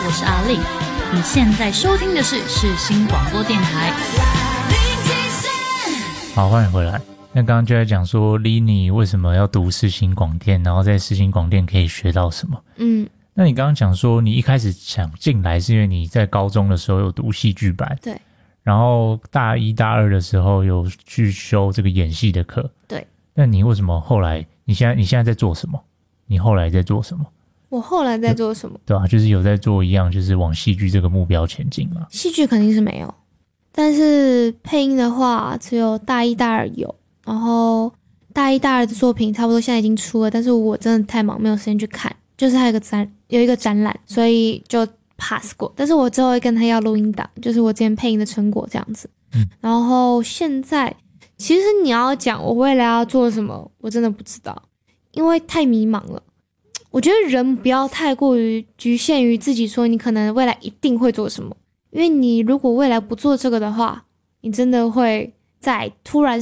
我是阿丽。你现在收听的是世新广播电台。 好，欢迎回来。那刚刚就在讲说 Lini 为什么要读世新广电，然后在世新广电可以学到什么。那你刚刚讲说你一开始想进来是因为你在高中的时候有读戏剧班， 对， 然后大一大二的时候有去修这个演戏的课， 对。 那你为什么后来你现在在做什么？你后来在做什么？ 我后来在做什么？ 对啊，就是有在做一样，就是往戏剧这个目标前进嘛。 戏剧肯定是没有，但是配音的话只有大一大二有，然后大一大二的作品差不多现在已经出了，但是我真的太忙没有时间去看，就是还有一个展览，所以就 pass 过，但是我之后会跟他要录音档，就是我之前配音的成果这样子。然后现在其实你要讲我未来要做什么，我真的不知道，因为太迷茫了。我觉得人不要太过于局限于自己说你可能未来一定会做什么，因为你如果未来不做这个的话，你真的会在突然